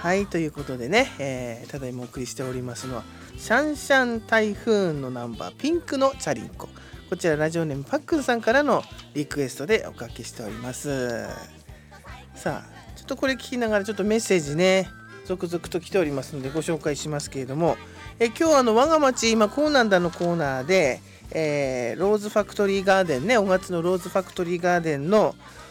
はい、ということでね、ただいまお送りしておりますのはシャンシャン台風のナンバーピンクのチャリンコ。こちらラジオネームパックンさんからのリクエストでおかけしております。さあちょっとこれ聞きながらちょっとメッセージね続々と来ておりますのでご紹介しますけれども、今日我が町今こうなんだのコーナーで、ローズファクトリーガーデンね、5月のローズファクトリーガーデンの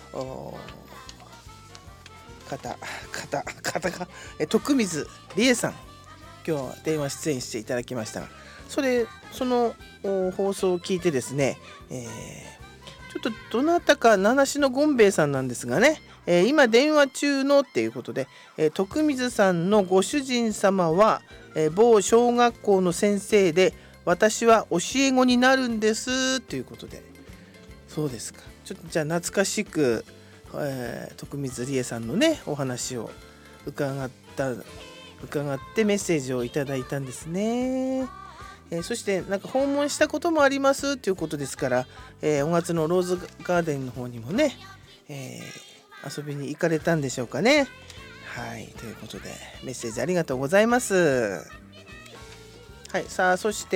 方が徳水理恵さん、今日は電話出演していただきましたが、その放送を聞いてですね、ちょっとどなたか七種のゴンベイさんなんですがね、今電話中のっていうことで、徳水さんのご主人様は、某小学校の先生で私は教え子になるんですということで、そうですか。ちょっとじゃあ懐かしく、徳水理恵さんのねお話を伺ってメッセージをいただいたんですね。そしてなんか訪問したこともありますということですから、5月のローズガーデンの方にもね、遊びに行かれたんでしょうかね。はい、ということでメッセージありがとうございます。はい、さあそして、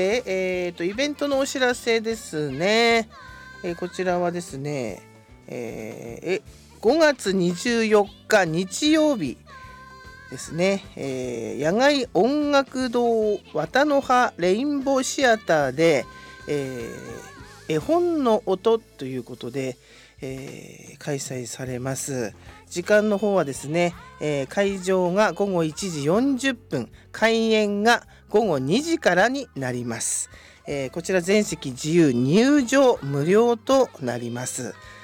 イベントのお知らせですね。こちらはですね、5月24日日曜日ですね、野外音楽堂綿の葉レインボーシアターで、絵本の音ということで、開催されます。時間の方はですね、会場が午後1時40分、開演が午後2時からになります。こちら全席自由、入場無料となります。